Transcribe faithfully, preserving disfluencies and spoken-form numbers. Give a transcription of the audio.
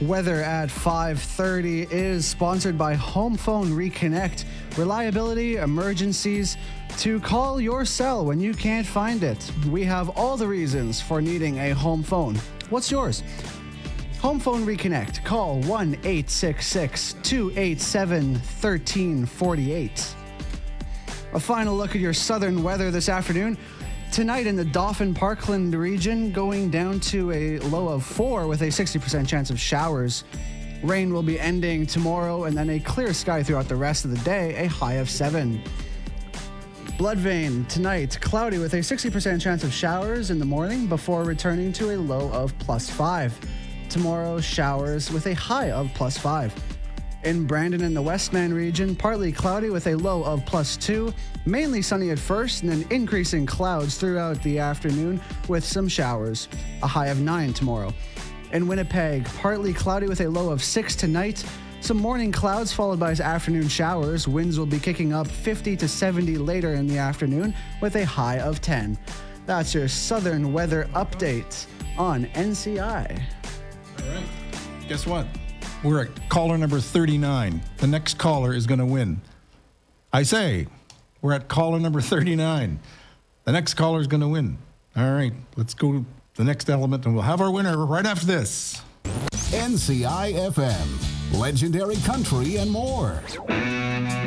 Weather at five thirty is sponsored by Home Phone Reconnect. Reliability, emergencies, to call your cell when you can't find it. We have all the reasons for needing a home phone. What's yours? Home Phone Reconnect. Call one eight six six, two eight seven, one three four eight. A final look at your southern weather this afternoon. Tonight in the Dauphin-Parkland region, going down to a low of four with a sixty percent chance of showers. Rain will be ending tomorrow, and then a clear sky throughout the rest of the day, a high of seven. Bloodvein, tonight, cloudy with a sixty percent chance of showers in the morning before returning to a low of plus five. Tomorrow, showers with a high of plus five. In Brandon and the Westman region, partly cloudy with a low of plus two, mainly sunny at first and then increasing clouds throughout the afternoon with some showers, a high of nine tomorrow. In Winnipeg, partly cloudy with a low of six tonight, some morning clouds followed by afternoon showers. Winds will be kicking up fifty to seventy later in the afternoon with a high of ten. That's your southern weather update on N C I. All right. Guess what? We're at caller number thirty-nine. The next caller is going to win. I say, we're at caller number thirty-nine. The next caller is going to win. All right, let's go to the next element, and we'll have our winner right after this. N C I F M, legendary country and more.